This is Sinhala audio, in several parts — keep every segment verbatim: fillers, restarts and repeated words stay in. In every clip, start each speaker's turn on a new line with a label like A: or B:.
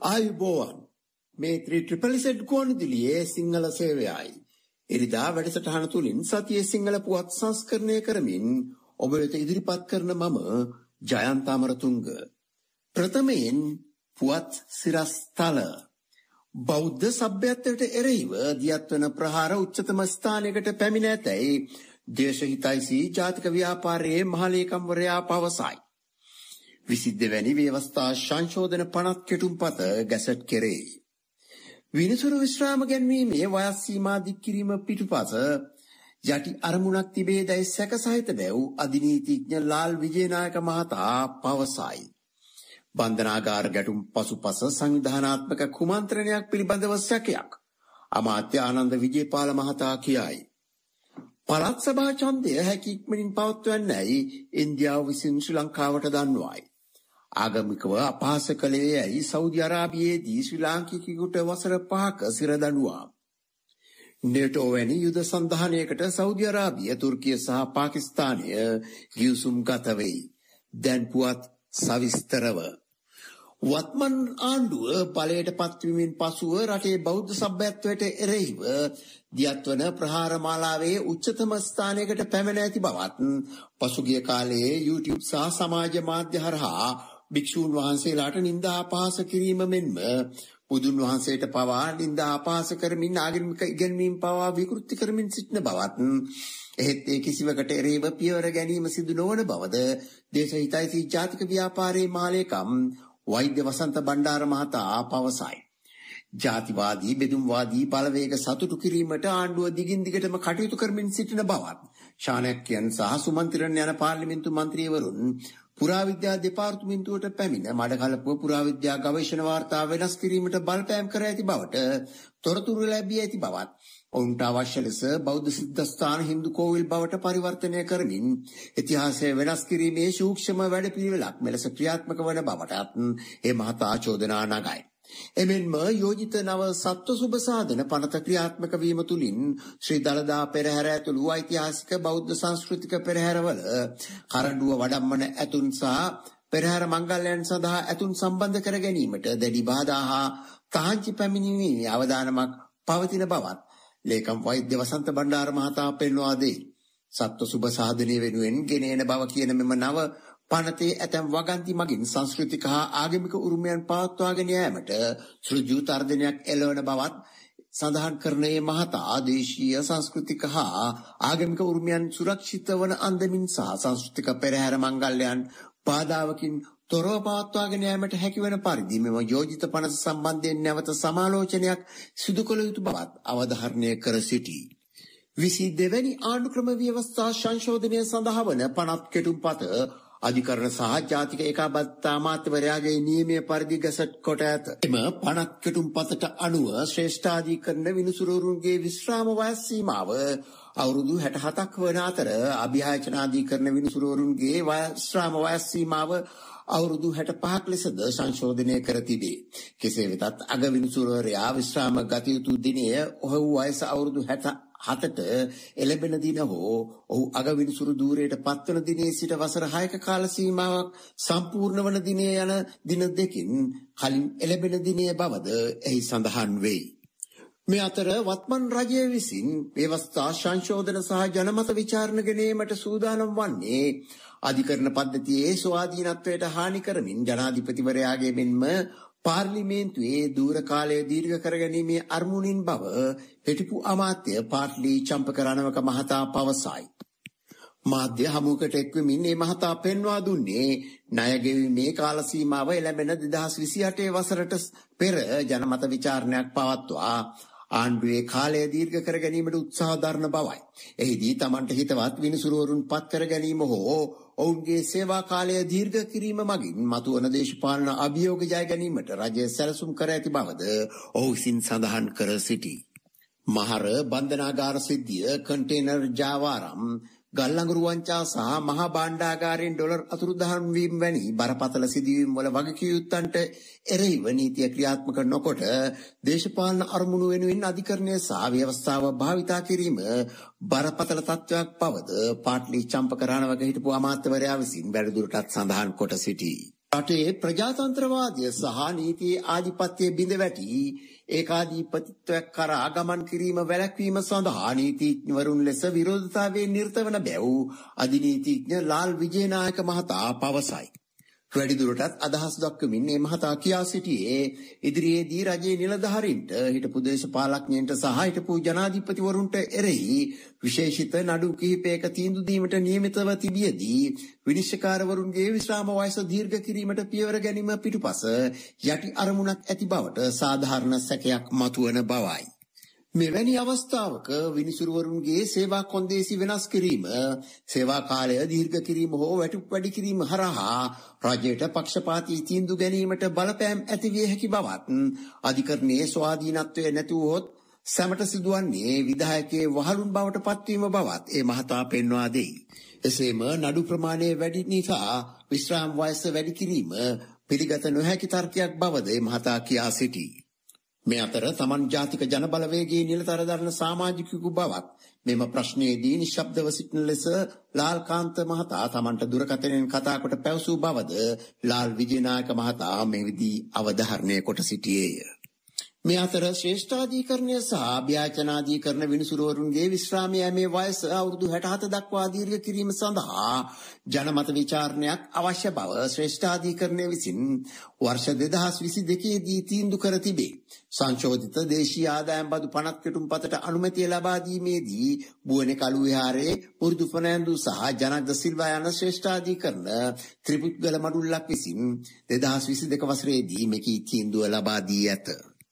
A: ආයුබෝවන් මේ ත්‍රිපල් සෙට් ගුවන්විදුලියේ සිංහල සේවයයි. ඉරිදා වැඩසටහන තුලින් සතියේ සිංහල පුවත් සංස්කරණය කරමින් ඔබ වෙත ඉදිරිපත් කරන මම ජයන්ත අමරතුංග. ප්‍රථමයෙන් පුවත් සිරස්තල. බෞද්ධ සભ્યත්වයට එරෙහිව දියත් වන ප්‍රහාර උච්චතම ස්ථානයකට පැමිණ ඇතැයි දේශහිතයිසී ජාතික ව්‍යාපාරයේ මහලේකම්වරයා පවසයි. විසි දෙවැනි ව්‍යවස්ථා සංශෝධන පනත් කෙටුම්පත ගැසට් කෙරේ. විනිසුරු විශ්‍රාම ගැන්වීමේ වයස් සීමා දික් කිරීම පිටුපස යටි අරමුණක් තිබේදැයි සැක සහිත බැව් අධිනීතිඥ ලාල් විජේනායක මහතා පවසයි. බන්ධනාගාර ගැටුම් පසුපස සංවිධානාත්මක කුමන්ත්‍රණයක් පිළිබඳව සැකයක් අමාත්‍ය ආනන්ද විජේපාල මහතා කියයි. පළාත් සභා ඡන්දය හැකි ඉක්මනින් පවත්වන්නයි ඉන්දියාව විසින් ශ්‍රී ලංකාවට දන්වයි. ආගමිකව අපහාස කළේ ඇයි සෞදි අරාබියේදී ශ්‍රී ලාංකිකයෙකුට වසර පහක සිරදඬුවම්. නේටෝ වැනි යුද සන්ධානයකට සෞදි අරාබිය, තුර්කිය සහ පාකිස්තානය ගිවිසුම් ගත වෙයි. දැන් පුවත් සවිස්තරව. වත්මන් ආණ්ඩුව බලයට පත්වීමෙන් පසුව රටේ බෞද්ධ සભ્યත්වයට එරෙහිව දියත්වන ප්‍රහාර මාලාවේ උච්චතම ස්ථානයකට පැමිණ ඇති බවත් පසුගිය කාලයේ YouTube සහ සමාජ මාධ්‍ය හරහා භික්ෂූන් වහන්සේලාට නිନ୍ଦා අපහාස කිරීම මෙන්ම බුදුන් වහන්සේට පවා නිନ୍ଦා අපහාස කරමින් ආගමික ඉගැන්වීම් පවා විකෘති කරමින් සිටින බවත් එහෙත් ඒ කිසිවකට එරෙහිව පියවර ගැනීම සිදු නොවන බවද දේශහිතයිසී ජාතික ව්‍යාපාරයේ මාලේකම් වෛද්‍ය වසන්ත බණ්ඩාර මහතා පවසයි. ජාතිවාදී බෙදුම්වාදී බලවේග සතුටු කිරීමට ආණ්ඩුව දිගින් දිගටම කටයුතු කරමින් සිටින බවත් ශානක්‍යයන් සහ සුමන්ත්‍රණ යන පාර්ලිමේන්තු මන්ත්‍රීවරුන් පුරාවිද්‍යා දෙපාර්තමේන්තුවට පැමිණ මඩකලපුව පුරාවිද්‍යා ගවේෂණ වාර්තා වෙනස් කිරීමට බලපෑම් කර ඇති බවට තොරතුරු ලැබී ඇති බවත් ඔවුන්ට අවශ්‍ය ලෙස බෞද්ධ සිද්ධාස්ථාන හින්දු කෝවිල් බවට පරිවර්තනය කරමින් ඉතිහාසය වෙනස් කිරීමේ සූක්ෂම වැඩපිළිවෙලක් මෙලෙස ක්‍රියාත්මක වන බවටත් ඒ මහතා චෝදනා නගයි. එමෙන්ම යෝජිත නව සත්ව සුබ සාධන පනත ක්‍රියාත්මක වීම තුළින් ශ්‍රී දළදා පෙරහැර ඇතුළු ඓතිහාසික බෞද්ධ සංස්කෘතික පෙරහැරවල කරඬුව වඩම්මන ඇතුන් සහ පෙරහැර මංගල්‍යයන් සඳහා ඇතුන් සම්බන්ධ කර ගැනීමට දැඩි බාධා හා තහංචි පැමිණීමේ අවදානමක් පවතින බවත් ලේකම් වෛද්‍ය වසන්ත බණ්ඩාර මහතා පෙන්වා දෙයි. සත්ව සුබ සාධනය වෙනුවෙන් ගෙන එන බව කියන මෙම නව පනතේ ඇතැම් වගන්ති මගින් සංස්කෘතික හා ආගමික උරුමයන් පවත්වාගෙන යාමට සෘජු තර්ජනයක් එළවන බවත් සඳහන් කරන්නේ මහතා දේශීය සංස්කෘතික හා ආගමික උරුමයන් සුරක්ෂිත වන අන්දමින් සහ සංස්කෘතික පෙරහැර මංගල්‍යයන් බාධාවකින් තොරව පවත්වාගෙන යාමට හැකිවන පරිදි මෙම යෝජිත පනත සම්බන්ධයෙන් නැවත සමාලෝචනයක් සිදු කළ යුතු බවත් අවධාරණය කර සිටී. විසි දෙවැනි ආණ්ඩුක්‍රම ව්‍යවස්ථා සංශෝධනය සඳහා වන පනත් කෙටුම්පත අධිකරණ සහ ජාතික ඒකාබද්ධතා අමාත්‍යවරයාගේ නියමයේ පරිදි ගැසට් කොට ඇත. එම පනත් කෙටුම්පතට අනුව ශ්‍රේෂ්ඨාධිකරණ විනිසුරුවරුන්ගේ විශ්‍රාම වයස් සීමාව අවුරුදු හැට හතක් වන අතර අභියාචනාධිකරණ විනිසුරුවරුන්ගේ විශ්‍රාම වයස් සීමාව අවුරුදු හැට පහක් ලෙසද සංශෝධනය කර තිබේ. කෙසේ වෙතත් අග විනිසුරුවරයා විශ්‍රාම ගත යුතු දිනය ඔහු වයස අවුරුදු හැට හතට එළඹෙන දින හෝ ඔහු අග විනිසුරු ධූරයට පත්වන දිනේ සිට වසර හයක කාල සීමාවක් සම්පූර්ණ වන දිනය යන දින දෙකින් කලින් එළඹෙන දිනය බවද එහි සඳහන් වෙයි. මේ අතර වත්මන් රජය විසින් ව්‍යවස්ථා සංශෝධන සහ ජනමත විචාරණ ගැනීමට සූදානම් වන්නේ අධිකරණ පද්ධතියේ ස්වාධීනත්වයට හානි කරමින් ජනාධිපතිවරයාගේ මෙන්ම පාර්ලිමේන්තුවේ දූර කාලය දීර්ඝ කරගැනීමේ අරමුණින් බව හිටපු අමාත්‍ය පාට්ලි චම්පක රණවක මහතා පවසයි. මාධ්‍ය හමුවකට එක්වමින් මේ මහතා පෙන්වා දුන්නේ ණය ගෙවීමේ කාල සීමාව එළඹෙන දෙදහස් විසි අටේ වසරට පෙර ජනමත විචාරණයක් පවත්වා ආණ්ඩුවේ කාලය දීර්ඝ කර ගැනීමට උත්සාහ දරන බවයි. එහිදී Tamanට හිතවත් විනිසුරුවරුන් පත් කර ගැනීම හෝ ඔවුන්ගේ සේවා කාලය දීර්ඝ කිරීම මගින් මතුවන දේශපාලන අභියෝග ජය ගැනීමට රජය සැලසුම් කර ඇති බවද ඔහු විසින් සඳහන් කර සිටී. මහර බන්ධනාගාර සිද්ධිය, කන්ටේනර් ජාවාරම්, ගල්ලඟුරු වංචා සහ මහා භාණ්ඩාගාරයෙන් ඩොලර් අතුරුදහන් වීම වැනි බරපතල සිදුවීම් වල වගකීම්යන්ට එරෙහිව නීතිය ක්‍රියාත්මක නොකොට දේශපාලන අරමුණු වෙනුවෙන් අධිකරණය සහ ව්‍යවස්ථාව භාවිතා කිරීම බරපතල තත්ත්වයක් බවද පාට්ලි චම්පක රණවක හිටපු අමාත්‍යවරයා විසින් වැඩිදුරටත් සඳහන් කොට සිටී. රටේ ප්‍රජාතන්ත්‍රවාදය සහ නීතියේ ආධිපත්‍යය බිඳ වැටි ඒකාධිපතිත්වයක් කරා ගමන් කිරීම වැළැක්වීම සඳහා නීතිඥවරුන් ලෙස විරෝධතාවයේ නිරත වන බැව් අධිනීතිඥ ලාල් විජේනායක මහතා පවසයි. වැඩිදුරටත් අදහස් දක්වමින් මේ මහතා කියා සිටියේ ඉදිරියේදී රජයේ නිලධාරීන්ට හිටපු දේශපාලඥයන්ට සහ හිටපු ජනාධිපතිවරුන්ට එරෙහි විශේෂිත නඩු කිහිපයක තීන්දුව දීමට නියමිතව තිබියදී විනිශ්චයකාරවරුන්ගේ විශ්‍රාම වයස දීර්ඝ කිරීමට පියවර ගැනීම පිටුපස යටි අරමුණක් ඇති බවට සාධාරණ සැකයක් මතුවන බවයි. මෙවැනි අවස්ථාවක විනිසුරුවරුන්ගේ සේවා කොන්දේසි වෙනස් කිරීම, සේවා කාලය දීර්ඝ කිරීම හෝ වැටුප් වැඩි කිරීම හරහා රජයට පක්ෂපාතී තීන්දුව ගැනීමට බලපෑම් ඇතිවිය හැකි බවත් අධිකරණයේ ස්වාධීනත්වය නැතුවොත් සැමට සිදුවන්නේ විධායකයේ වහලුන් බවට පත්වීම බවත් ඒ මහතා පෙන්වා දෙයි. එසේම නඩු ප්‍රමාණය වැඩි නිසා විශ්‍රාම වයස වැඩි කිරීම පිළිගත නොහැකි තර්කයක් බවද ඒ මහතා කියා සිටී. මේ අතර තමන් ජාතික ජනබලවේගයේ නිලතර දරන සමාජිකයෙකු බවත් මෙම ප්‍රශ්නයේදී නිශ්ශබ්දව සිටින ලෙස ලාල්කාන්ත මහතා තමන්ට දුරකථනයෙන් කතා කොට පැවසූ බවද ලාල් විජේනායක මහතා මෙහිදී අවධාරණය කොට සිටියේය. මේ අතර ශ්‍රේෂ්ඨාධිකරණය සහ අභ්‍යාචනාධිකරණ විනිසුරුවරුන්ගේ විශ්‍රාම යෑමේ වයස අවුරුදු හැට හත දක්වා දීර්ඝ කිරීම සඳහා ජනමත විචාරණයක් අවශ්‍ය බව ශ්‍රේෂ්ඨාධිකරණය විසින් වර්ෂ දෙදහස් විසි දෙකේ දී තීන්දුව කර තිබේ. සංශෝධිත දේශීය ආදායම් බදු පනත් කෙටුම්පතට අනුමැතිය ලබා දීමේදී බුවනේ කළු විහාරයේ මුරුදු ෆර්නෑන්ඩු සහ ජනක ද සිල්වා යන ශ්‍රේෂ්ඨාධිකරණ ත්‍රිපුද්ගල මඩුල්ලක් විසින් දෙදහස් විසි දෙක වසරේදී මෙකී තීන්දුව ලබා දී ඇත.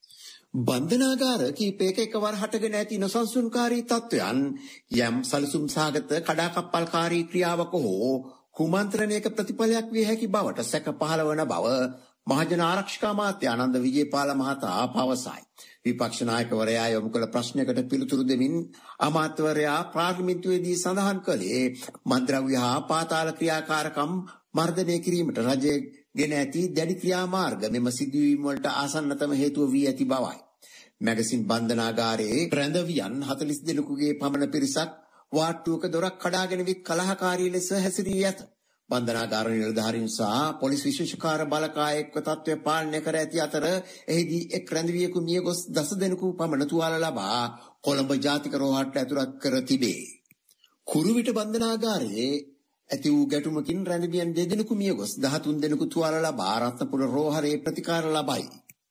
A: බන්ධනාගාර කීපයක එකවර හටගෙන ඇති නොසන්සුන්කාරී තත්ත්වයන් යම් සැලසුම් සහගත කඩාකප්පල්කාරී ක්‍රියාවක හෝ කුමන්ත්‍රණයක ප්‍රතිඵලයක් විය හැකි බවට සැක පහළ වන බව මහජන ආරක්ෂක අමාත්‍ය ආනන්ද විජේපාල මහතා පවසයි. විපක්ෂ නායකවරයා යොමු කළ ප්‍රශ්නයකට පිළිතුරු දෙමින් අමාත්‍යවරයා පාර්ලිමේන්තුවේදී සඳහන් කළේ මත්ද්‍රව්‍ය හා පාතාල ක්‍රියාකාරකම් මර්ධනය කිරීමට රජයේ ගෙන ඇති දැඩි ක්‍රියාමාර්ග මෙම සිදුවීම් වලට ආසන්නතම හේතුව වී ඇති බවයි. මැගසින් බන්ධනාගාරයේ රැඳවියන් හතළිස් දෙනෙකුගේ පමණ පිරිසක් වාට්ටුවක දොරක් කඩාගෙන විත් කලහකාරී ලෙස හැසිරී ඇත. බන්ධනාගාර නිලධාරීන් සහ පොලිස් විශේෂකාර බලකායෙක්ව තත්ත්වය පාලනය කර ඇති අතර එහිදී එක් රැඳවියෙකු මිය ගොස් දස දෙනෙකු පමණ තුවාල ලබා කොළඹ ජාතික රෝහලට ඇතුළත් කර තිබේ. කුරුවිට බන්ධනාගාරයේ ඇති වූ ගැටුමකින් රැඳවියන් දෙදෙනෙකු මිය ගොස් දහතුන් දෙනෙකු තුවාල ලබා රත්නපුර රෝහලේ ප්‍රතිකාර ලබයි.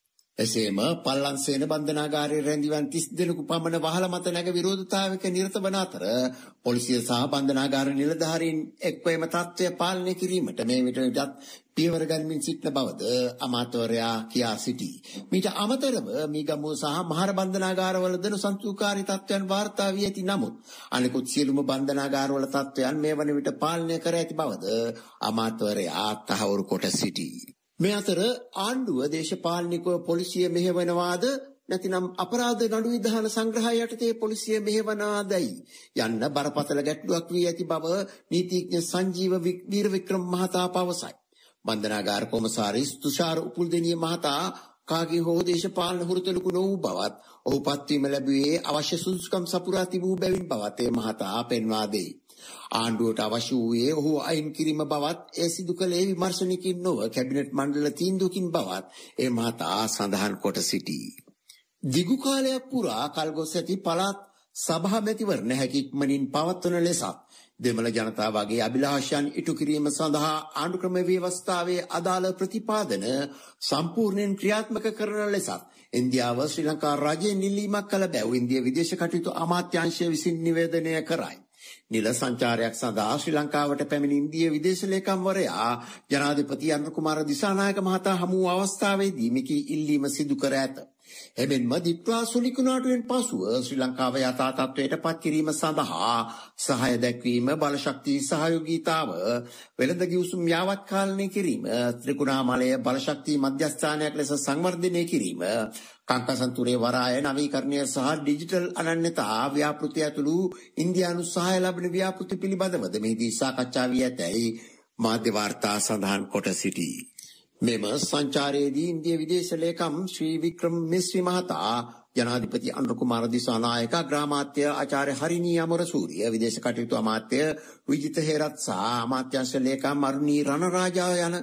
A: එසේම පල්ලන්සේන බන්ධනාගාරයේ රැඳවියන් තිස් දෙනෙකු පමණ වහල මත නැග විරෝධතාවයක නිරත වන අතර පොලිසිය සහ බන්ධනාගාර නිලධාරීන් එක්ව එම තත්ත්වය පාලනය කිරීමට මේ විටත් පියවර ගනිමින් සිටින බවද අමාත්‍යවරයා කියා සිටී. මීට අමතරව මීගමුව සහ මහර බන්ධනාගාරවලද නොසන්සුන්කාරී තත්ත්වයන් වාර්තා වී ඇති නමුත් අනෙකුත් සියලුම බන්ධනාගාරවල තත්ත්වයන් මේ වන විට පාලනය කර ඇති බවද අමාත්‍යවරයා තහවුරු කොට සිටී. මේ අතර ආණ්ඩුව දේශපාලනිකව පොලිසිය මෙහෙවනවාද නැතිනම් අපරාධ නඩු විධාන සංග්‍රහය යටතේ පොලිසිය මෙහෙවනවාදයි යන්න බරපතල ගැටලුවක් වී ඇති බව නීතිඥ සංජීව වීරවික්‍රම මහතා පවසයි. බන්ධනාගාර කොමසාරිස් තුෂාර උපුල්දෙනිය මහතා කාගේ හෝ දේශපාලන හුරුතලුකු නොවූ බවත් ඔහු පත්වීම ලැබුවේ අවශ්‍ය සුදුසුකම් සපුරා තිබූ බැවින් බවත් ඒ මහතා පෙන්වා දෙයි. ආණ්ඩුවට අවශ්‍ය වූයේ ඔහු අයින් කිරීම බවත් ඒ සිදු කළේ විමර්ශනකින් නොව කැබිනට් මණ්ඩල තීන්දුවකින් බවත් ඒ මහතා සඳහන් කොට සිටී. දිගු කාලයක් පුරා කල්ගොස් ඇති පළාත් සභා මැතිවරණ හැකියක්මනින් පවත්වන ලෙසත් දෙමළ ජනතාවගේ අභිලාෂයන් ඉටු කිරීම සඳහා ආණ්ඩු ක්‍රම ව්‍යවස්ථාවේ අදාළ ප්‍රතිපාදන සම්පූර්ණයෙන් ක්‍රියාත්මක කරන ලෙසත් ඉන්දියාව ශ්‍රී ලංකා රජයෙන් ඉල්ලීමක් කළ බැව් ඉන්දිය විදේශ කටයුතු අමාත්‍යාංශය විසින් නිවේදනය කරයි. නිල සංචාරයක් සඳහා ශ්‍රී ලංකාවට පැමිණි ඉන්දිය විදේශ ලේකම්වරයා ජනාධිපති අනුර කුමාර දිසානායක මහතා හමු වූ අවස්ථාවේදී මෙකී ඉල්ලීම සිදු කර ඇත. එමෙන්ම දිත්වා සුලිකුණාටුවෙන් පසුව ශ්‍රී ලංකාව යථා තත්ත්වයට පත් කිරීම සඳහා සහාය දැක්වීම බලශක්ති සහයෝගීතාව වෙළඳ ගිවිසුම් යාවත් කාලනය කිරීම ත්‍රිකුණාමලය බලශක්ති මධ්‍යස්ථානයක් ලෙස සංවර්ධනය කිරීම කාංකසන්තුරේ වරාය නවීකරණය සහ ඩිජිටල් අනන්‍යතා ව්‍යාපෘතිය ඇතුළු ඉන්දියානු සහාය ලබන ව්‍යාපෘති පිළිබඳවද මෙහිදී සාකච්ඡා වී ඇතැයි මාධ්‍ය වාර්තා සඳහන් කොට සිටී. මෙම සංචාරයේදී ඉන්දිය විදේශ ලේකම් ශ්‍රී වික්‍රම මිස්රි මහතා ජනාධිපති අනුර කුමාර දිසානායක ග්‍රාමාත්‍ය ආචාර්ය හරිනී අමරසූරිය විදේශ කටයුතු අමාත්‍ය විජිත හේරත් සහ අමාත්‍යාංශ ලේකම් අරුණී රණරාජා යන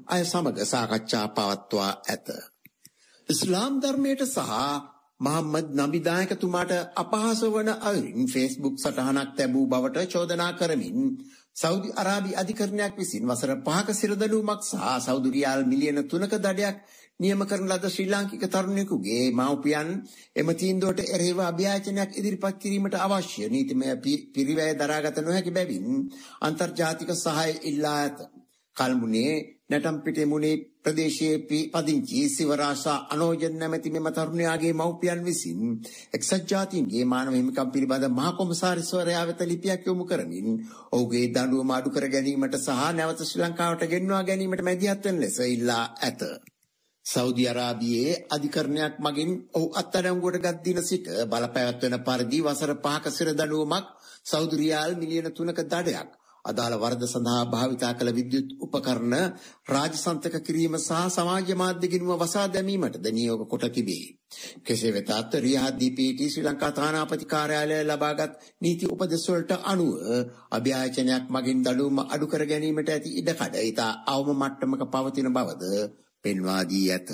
A: අය සමග සාකච්ඡා පවත්වා ඇත. ඉස්ලාම් ධර්මයට සහ මහම්මද් නබිදායකතුමාට අපහාස වන අයුරින් ෆේස්බුක් සටහනක් තැබූ බවට චෝදනා කරමින් සෞදි අරාබි අධිකරණයක් විසින් වසර පහක සිරදඬුවමක් සහ සෞදි රියාල් මිලියන තුනක දඩයක් නියම කරන ලද ශ්‍රී ලාංකික තරුණයෙකුගේ මව්පියන් එම තීන්දුවට එරෙහිව අභියාචනයක් ඉදිරිපත් කිරීමට අවශ්‍ය නීතිමය පිරිවැය දරාගත නොහැකි බැවින් අන්තර්ජාතික සහාය ඉල්ලා ඇත. කල්මුනේ නැටම්පිටේ මුනේ ප්‍රදේශයේ පදිංචි සිවරාසා අනෝජන් නැමැති මෙම තරුණයාගේ මව්පියන් විසින් එක්සත් ජාතීන්ගේ මානව හිමිකම් පිළිබඳ මහා කොමසාරිස්වරයා වෙත ලිපියක් යොමු කරමින් ඔහුගේ දඬුවම අඩු කර ගැනීමට සහ නැවත ශ්‍රී ලංකාවට ගෙන්වා ගැනීමට මැදිහත් වන ලෙස ඉල්ලා ඇත. සෞදි අරාබියේ අධිකරණයක් මගින් ඔහු අත්අඩංගුවට ගත් දින සිට බලපෑවත්වන පරිදි වසර පහක සිර දඬුවමක් සෞදි රියාල් මිලියන තුනක දඩයක් අදාළ වරද සඳහා භාවිතා කළ විද්‍යුත් උපකරණ රාජසන්තක කිරීම සහ සමාජ මාධ්‍ය ගිණුම වසා දැමීමටද නියෝග කොට තිබේ. කෙසේ වෙතත් රියාද් දීපීටි ශ්‍රී ලංකා තානාපති කාර්යාලය ලබාගත් නීති උපදෙස් වලට අනුව අභියාචනයක් මගින් දඬුවම අඩු කර ගැනීමට ඇති ඉඩකඩ ඉතා අවම මට්ටමක පවතින බවද පෙන්වා දී ඇත.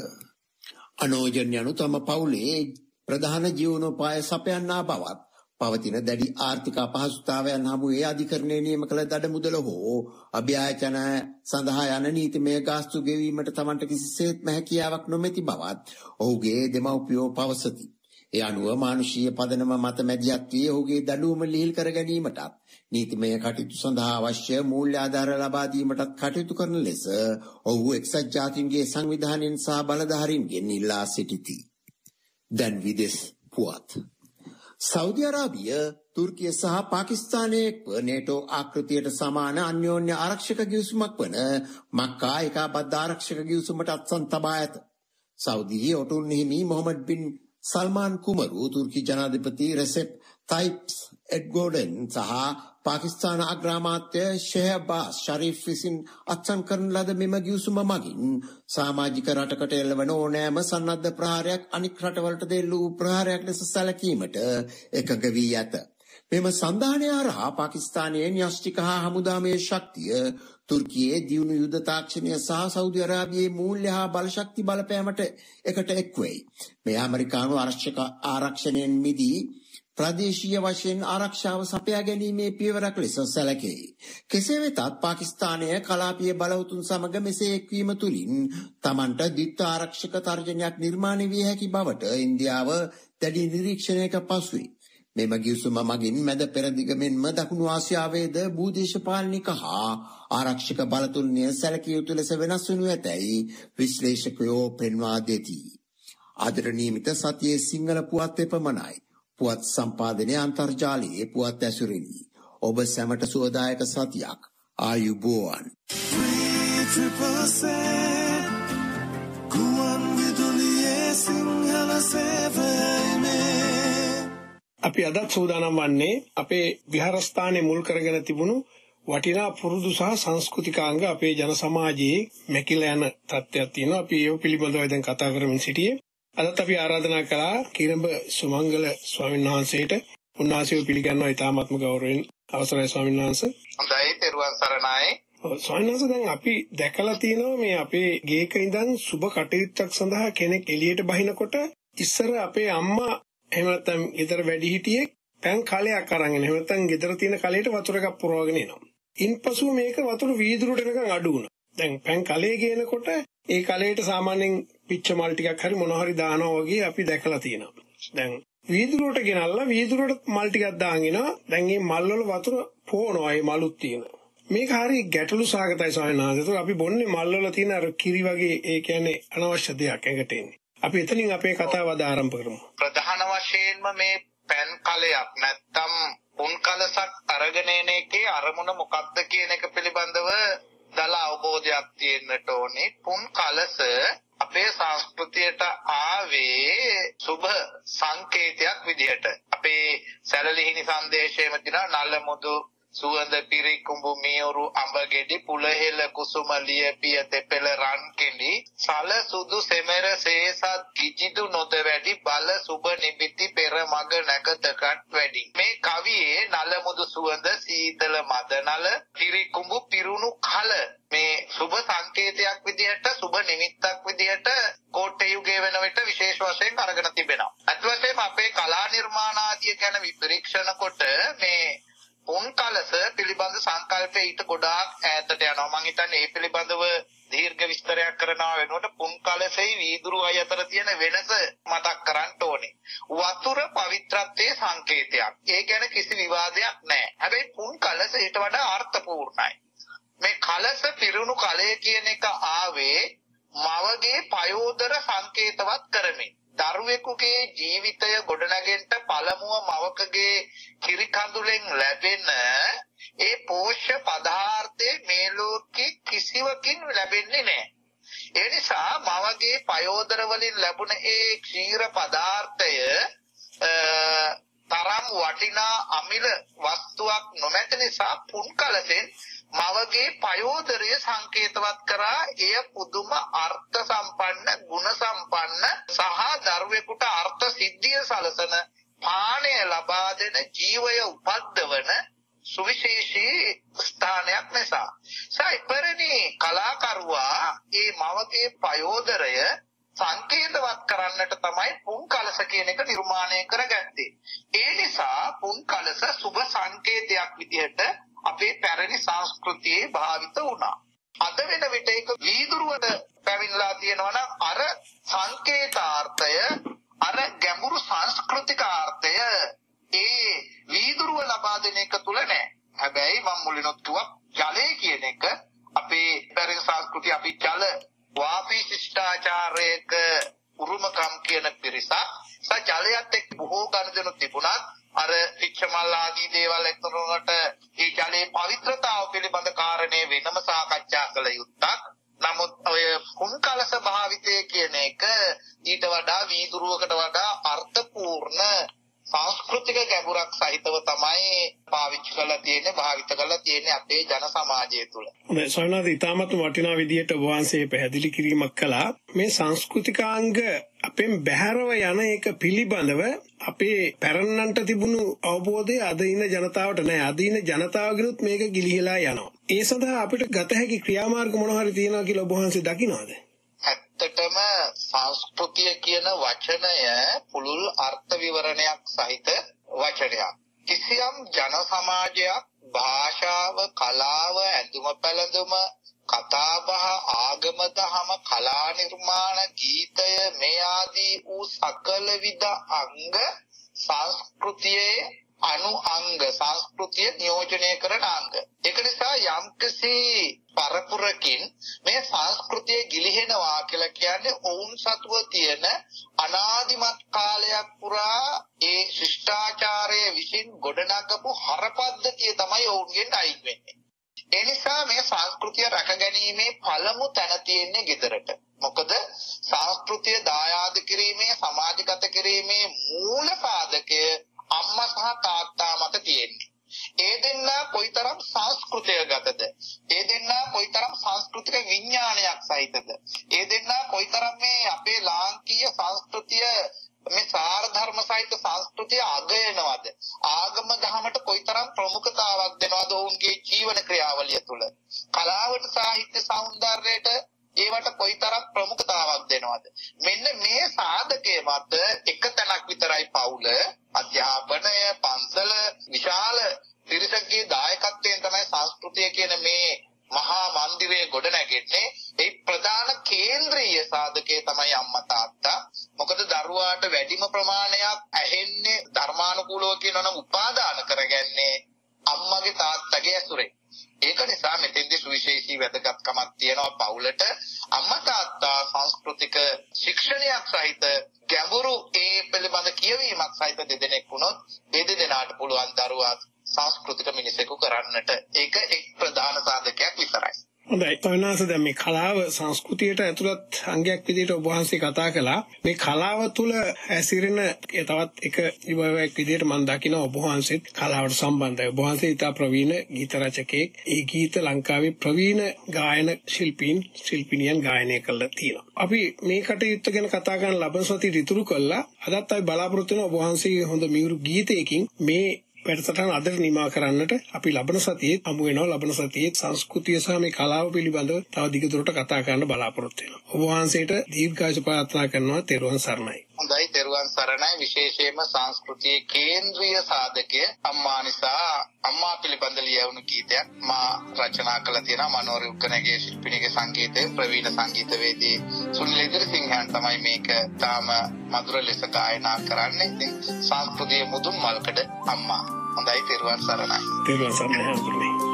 A: අනෝජන් යනු තම පවුලේ ප්‍රධාන ජීවනෝපාය සපයන්නා බවත් පවතින දැඩි ආර්ථික අපහසුතාවයන් හමුවේ අධිකරණයේ නියම කළ දඩ මුදල හෝ අභ්‍යාචන සඳහා යන නීතිමය ගාස්තු ගෙවීමට තමන්ට කිසිසේත්ම හැකියාවක් නොමැති බවත් ඔහුගේ දෙමව්පියෝ පවසති. ඒ අනුව මානුෂීය පදනම මත මැදිහත් වී ඔහුගේ දඬුවම ලිහිල් කර ගැනීමටත් නීතිමය කටයුතු සඳහා අවශ්‍ය මූල්‍ය ආධාර ලබා දීමටත් කටයුතු කරන ලෙස ඔහු එක්සත් ජාතීන්ගේ සංවිධානයෙන් සහ බලධාරීන්ගෙන් ඉල්ලා සිටිති. දැන් විදෙස් පුවත්. සෞදි අරාබිය තුර්කිය සහ පාකිස්තානයේ නේටෝ ආකෘතියට සමාන අන්‍යෝන්‍ය ආරක්ෂක ගිවිසුමක් වන මක්කා ඒකාබද්ධ ආරක්ෂක ගිවිසුමට අත්සන් තබා ඇත. සෞදියේ ඔටුන් හිමි මොහමඩ් බින් සල්මාන් කුමරු තුර්කි ජනාධිපති රෙසෙප් තායිප් එර්ඩෝගන් සහ පාකිස්තාන අග්‍රාමාත්‍ය ෂෙහබාස් ෂරීෆ් විසින් අත්සන් කරන ලද මෙම ගිවිසුම මගින් සමාජික රටකට එල්ලවන ඕනෑම සන්නද්ධ ප්‍රහාරයක් අනික් රටවලට එල්ල වූ ප්‍රහාරයක් ලෙස සැලකීමට එකඟ වී ඇත. මෙම සන්ධානය හරහා පාකිස්තානයේ න්‍යෂ්ටික හා හමුදාමය ශක්තිය තුර්කියේ දියුණු යුද තාක්ෂණය සහ සෞදි අරාබියේ මූල්‍ය හා බලශක්ති බලපෑමට එකට එක්වෙයි. මේ ඇමරිකානු ආරක්ෂක ආරක්ෂණයෙන් මිදී ප්‍රදේශීය වශයෙන් ආරක්ෂාව සපයා ගැනීමේ පියවරක් ලෙස සැලකේ. කෙසේ වෙතත් පාකිස්තානය කලාපීය බලවතුන් සමග මෙසේ එක්වීම තුළින් තමන්ට ද්විත්ව ආරක්ෂක තර්ජනයක් නිර්මාණය විය හැකි බවට ඉන්දියාව දැඩි නිරීක්ෂණයක පසුයි. මෙම ගිවිසුම මගින් මැද පෙරදිග මෙන්ම දකුණු ආසියාවේද භූදේශපාලනික හා ආරක්ෂක බලතුන්ය සැලකිය යුතු ලෙස වෙනස් වනු ඇතැයි විශ්ලේෂකයෝ පෙන්වා දෙති. අදට නියමිත සතියේ සිංහල පුවත් එපමණයි. පුවත් සම්පාදනය අන්තර්ජාලයේ පුවත් ඇසුරෙනි. ඔබ සැමට සුවදායක සතියක්. ආයුබෝවන්.
B: අපි අදත් සූදානම් වන්නේ අපේ විහාරස්ථානයේ මුල් කරගෙන තිබුණු වටිනා පුරුදු සහ සංස්කෘතිකාංග අපේ ජන සමාජයේ මැකිලා යන තත්ත්වයක් තියෙනවා. අපි ඒව පිළිබඳව දැන් කතා කරමින් සිටියේ. අදත් අපි ආරාධනා කළා කිරඹ සුමංගල ස්වාමීන් වහන්සේට. උන්වහන්සේව පිළිගන්නවා ඉතාමත්ම ගෞරවයෙන්. අවසරයි ස්වාමීන් වහන්සේ.
C: හොඳයි, තෙරුවන් සරණයි.
B: ස්වාමීන් වහන්සේ දැන් අපි දැකලා තියෙනවා මේ අපේ ගේක ඉඳන් සුබ කටයුත්තක් සඳහා කෙනෙක් එළියට බහිනකොට ඉස්සර අපේ අම්මා එහෙම නැත්නම් ගෙදර වැඩි හිටියෙක් පැන් කලයක් අරන් එන. එහෙම නැත්නම් ගෙදර තියෙන කලයට වතුර එකක් පුරවගෙන එනවා. ඉන්පසු මේක වතුර වීදුරුවට එනකන් අඩු වුණා. දැන් පැන් කලයේ ගේනකොට ඒ කලයට සාමාන්‍යයෙන් පිච්ච මල් ටිකක් හරි මොනවා හරි දානවා වගේ අපි දැකලා තියෙනවා. දැන් වීදුරුවට ගෙනල්ලා වීදුරුවට මල් ටිකක් දාගෙනවා. දැන් මේ මල් වල වතුර පොවනවා. ඒ මලුත් තියෙනවා. මේක හරි ගැටලු සහගතයි ස්වාමීන් වහන්සේ. අපි බොන්නේ මල් වල තියෙන අර කිරි වගේ ඒ කියන්නේ අනවශ්‍ය දෙයක් එකට එන්නේ. අපි එතනින් අපේ කතාව අද ආරම්භ කරමු.
C: ප්‍රධාන වශයෙන්ම මේ පැන් කලයක් නැත්තම් පුන් කලසක් අරගෙන එන එකේ අරමුණ මොකක්ද කියන එක පිළිබඳව දල අවබෝධයක් තියෙන්නට ඕනේ. පුන් කලස අපේ සංස්කෘතියට ආවේ සුබ සංකේතයක් විදිහට. අපේ සැලලිහිණි සංදේශයේම තියෙනවා නල මුදු සුවඳ පිරිකුඹු මියුරු අඹ ගෙඩි පුලහෙල කුසුම ලියපිය තෙපෙල රන් කෙඳි සල සුදු සෙමෙර සේසත් කිජිදු නොද වැඩි බල සුබ නිමිති පෙර මග නැකතකට වැඩි මේ කවියේ නලමුදු සුවඳ සීතල මදනල පිරිකුඹු පිරුණු කල මේ සුබ සංකේතයක් විදිහට සුබ නිමිත්තක් විදිහට කෝට්ටේ යුගයේ වෙන විට විශේෂ වශයෙන් අරගෙන තිබෙනවා. අත් වශයෙන්ම අපේ කලා නිර්මාණ ආදිය ගැන විපරීක්ෂණ කොට මේ පුන් කලස පිළිබඳ සංකල්පය ඊට ගොඩාක් ඈතට යනවා. මම හිතන්නේ මේ පිළිබඳව දීර්ඝ විස්තරයක් කරනවා වෙනුවට පුන් කලසෙයි වීදුරු අය අතර තියෙන වෙනස මතක් කරන්න ඕනේ. වතුර පවිත්‍රත්වයේ සංකේතයක්. ඒ ගැන කිසි විවාදයක් නැහැ. හැබැයි පුන් කලස ඊට වඩා අර්ථපූර්ණයි. මේ කලස පිරුණු කලය කියන එක ආවේ මවගේ පයෝදර සංකේතවත් කරමින්. දරුවෙකුගේ ජීවිතය ගොඩනගෙන්න පළමුව මවකගේ කිරි කඳුලෙන් ලැබෙන ඒ පෝෂ්‍ය පදාර්ථයේ මේ ලෝකේ කිසිවකින් ලැබෙන්නේ නැහැ. ඒ නිසා මවගේ පයෝදර වලින් ලැබුණ ඒ ක්ෂීර පදාර්ථය තරම් වටිනා අමිල වස්තුවක් නොමැති නිසා පුන් කලසෙන් මවගේ පයෝදරය සංකේතවත් කරා එය පුදුම අර්ථ සම්පන්න ගුණ සම්පන්න සහ දරුවෙකුට අර්ථ සිද්ධිය සලසන පාණය ලබා දෙන ජීවය උපද්දවන සුවිශේෂී ස්ථානයක් නිසා සයිපරණි කලාකරුවා ඒ මවගේ පයෝදරය සංකේතවත් කරන්නට තමයි පුන් කලස කියන එක නිර්මාණය කරගත්තේ. ඒ නිසා පුන් කලස සුබ සංකේතයක් විදිහට අපේ පැරණි සංස්කෘතියේ භාවිත වුණා. අද වෙන විට ඒක වීදුරුවට පැමිණලා තියෙනවා නම් අර සංකේතාර්ථය අර ගැඹුරු සංස්කෘතික ආර්ථය ඒ වීදුරුව ලබා දෙන එක තුල නැහැ. හැබැයි මම මුලින්ම කිව්වා ජලය කියන එක අපේ පැරණි සංස්කෘතිය අපි ජල වාපී ශිෂ්ටාචාරයක උරුමකම් කියන පිරිසක් ස ජලයත් එක්ක බොහෝ ගනුදෙනු තිබුණත් අර පිච්චමල් ආදී දේවල් එක්තරොනට ඒ ජලයේ පවිත්‍රතාව පිළිබඳ කාරණේ වෙනම සාකච්ඡා කළ යුත්තක්. නමුත් ඔය කුන් කලස භාවිතය කියන එක ඊට වඩා වීදුරුවකට වඩා අර්ථපූර්ණ සංස්කෘතික ගැඹුරක් සහිතව තමයි පාවිච්චි කරලා තියෙන්නේ භාවිත කරලා තියෙන්නේ අපේ ජන සමාජය තුළ.
B: මේ සොයනාද ඉතාමත් වටිනා විදියට වහන්සේ පැහැදිලි කිරීමක් කළා. මේ සංස්කෘතිකාංග අපෙන් බැහැරව යන එක පිළිබඳව අපේ පැරණන්ට තිබුණු අවබෝධය අද ඉන්න ජනතාවට නැහැ. අද ඉන්න ජනතාවගෙනුත් මේක ගිලිහිලා යනවා. ඒ සඳහා අපිට ගත හැකි ක්‍රියාමාර්ග මොන හරි තියෙනවා කියලා ඔබ වහන්සේ දකින්නවද?
C: ඇත්තටම සංස්කෘතිය කියන වචනය පුළුල් අර්ථ විවරණයක් සහිත වචනයක්. කිසියම් ජන සමාජයක් භාෂාව, කලාව, ඇඳුම පැළඳුම, කතාබහ, ආගම දහම, කලා නිර්මාණ, ගීතය මේ ආදී වූ සකල විද අංග සංස්කෘතියේ අනු අංග සංස්කෘතිය නියෝජනය කරන අංග. ඒක නිසා යම්කිසි පරපුරකින් මේ සංස්කෘතිය ගිලිහෙනවා කියලා කියන්නේ ඔවුන් සතුව තියෙන අනාදිමත් කාලයක් පුරා ඒ ශිෂ්ටාචාරයේ විසින් ගොඩනගපු හරපද්ධතිය තමයි ඔවුන්ගෙන් අයින් වෙන්නේ. ඒ නිසා මේ සංස්කෘතිය රැකගැනීමේ පළමු තැන තියෙන්නේ ගෙදරට. මොකද සංස්කෘතිය දායාද කිරීමේ සමාජගත කිරීමේ මූල සාධකය අම්මා සහ තාත්තා මත තියෙන්නේ. ඒ දෙන්නා කොයිතරම් සංස්කෘතියගතද? ඒ දෙන්නා කොයිතරම් සංස්කෘතික විඥානයක් සහිතද? ඒ දෙන්නා කොයිතරම් මේ අපේ ලාංකීය සංස්කෘතිය මේ සාර ධර්ම සහිත සංස්කෘතිය අගයනවද? ආගම දහමට කොයිතරම් ප්‍රමුඛතාවක් දෙනවද ඔවුන්ගේ ජීවන ක්‍රියාවලිය තුළ? කලාවට, සාහිත්‍ය සෞන්දර්යයට ඒවට කොයිතරම් ප්‍රමුඛතාවක් දෙනවද? මෙන්න මේ සාධකයේ මත එක තැනක් විතරයි පවුල, අධ්‍යාපනය, පන්සල, විශාල පිරිසකගේ දායකත්වයෙන් තමයි සංස්කෘතිය කියන මේ මහා මන්දිරයේ ගොඩ නැගෙන්නේ. ඒ ප්‍රධාන කේන්ද්‍රීය සාධකයේ තමයි අම්මා තාත්තා. මොකද දරුවාට වැඩිම ප්‍රමාණයක් ඇහෙන්නේ ධර්මානුකූලව කියනනම් උපාදාන කරගන්නේ අම්මගේ තාත්තගේ ඇසුරේ. ඒක නිසා මෙතෙන්දී සුවිශේෂී වැදගත්කමක් තියෙනවා පවුලට. අම්මා තාත්තා සංස්කෘතික ශික්ෂණයක් සහිත ගැඹුරු ඒ පිළිබඳ කියවීමක් සහිත දෙදෙනෙක් වුණොත් ඒ දෙදෙනාට පුළුවන් දරුවා සංස්කෘතික මිනිසෙකු කරන්නට. ඒක එක් ප්‍රධාන සාධකයක් විතරයි.
B: හොඳයි. තවනාස දැන් මේ කලාව සංස්කෘතියට ඇතුළත් අංගයක් විදිහට ඔබ වහන්සේ කතා කළා. මේ කලාව තුළ ඇසිරෙන තවත් එක විභවයක් විදිහට මම දකිනවා ඔබ වහන්සේත් කලාවට සම්බන්ධයි. ඔබ වහන්සේ ඉතා ප්‍රවීණ ගීත රචකයෙක්. ඒ ගීත ලංකාවේ ප්‍රවීණ ගායන ශිල්පීන් ශිල්පිනියන් ගායනය කළා තියෙනවා. අපි මේ කටයුත්ත ගැන කතා කරන ලබන සතියේ ඉතුරු කළා. අදත් අපි බලාපොරොත්තු වෙන ඔබ වහන්සේගේ හොඳ මියුරු ගීතයකින් මේ වැඩසටහන අදට නිමා කරන්නට අපි ලබන සතියේ හමු වෙනවා. ලබන සතියේ සංස්කෘතිය සහ මේ කලාව පිළිබඳව තව දිගටම කතා කරන්න බලාපොරොත්තු වෙනවා. ඔබ වහන්සේට දීර්ඝායුෂ ප්‍රාර්ථනා කරනවා. තෙරුවන් සරණයි.
C: හොඳයි, තෙරුවන් සරණයි. විශේෂයෙන්ම සංස්කෘතියේ කේන්ද්‍රීය සාධකය අම්මා නිසා අම්මා පිළිබඳ ලියවුණු ගීතයක් මා රචනා කළ තියෙනවා. මනෝරි උක්කනගේ ශිල්පිනිගේ සංගීතය ප්‍රවීණ සංගීතවේදී සුනිල් ඉදිරිසිංහයන් තමයි මේක තාම මధుර ලෙස ගායනා කරන්නේ. ඉතින් සංස්කෘතියේ මුදුන් මල්කඩ අම්මා. හොඳයි, තෙරුවන් සරණයි.
B: තෙරුවන් සරණයි.